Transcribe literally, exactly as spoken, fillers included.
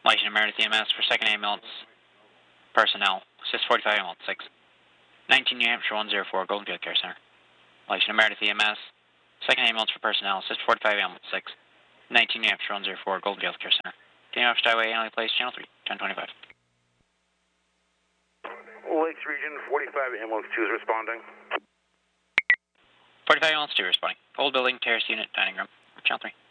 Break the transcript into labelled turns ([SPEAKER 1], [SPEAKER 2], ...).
[SPEAKER 1] Lighting Meredith E M S for second ambulance personnel. Assist forty-five ambulance six. nineteen New Hampshire one zero four, Golden Field Care Center. Lighting Meredith E M S, second ambulance for personnel. Assist forty-five ambulance six. nineteen New Hampshire one zero four, Golden Field Care Center. Daniel F. Highway, Alley Place, Channel three, ten twenty-five.
[SPEAKER 2] Lakes Region, forty-five ambulance two is responding.
[SPEAKER 1] forty-five ambulance two responding. Old building, terrace unit, dining room, Channel three.